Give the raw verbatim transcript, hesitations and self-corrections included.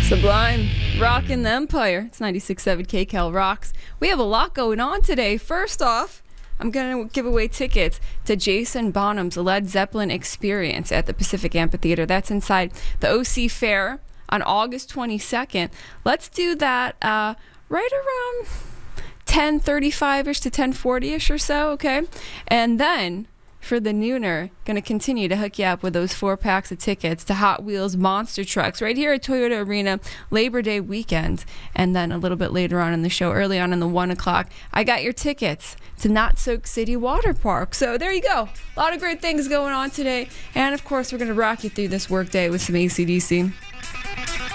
Sublime, rockin' the Empire. It's ninety-six point seven K Cal Rocks. We have a lot going on today. First off, I'm going to give away tickets to Jason Bonham's Led Zeppelin Experience at the Pacific Amphitheater. That's inside the O C Fair on August twenty-second. Let's do that uh, right around ten thirty-five-ish to ten forty-ish or so, okay? And then for the nooner, going to continue to hook you up with those four packs of tickets to Hot Wheels Monster Trucks right here at Toyota Arena Labor Day weekend. And then a little bit later on in the show, early on in the one o'clock, I got your tickets to Not Soak City Water Park. So there you go. A lot of great things going on today. And of course, we're going to rock you through this work day with some A C D C.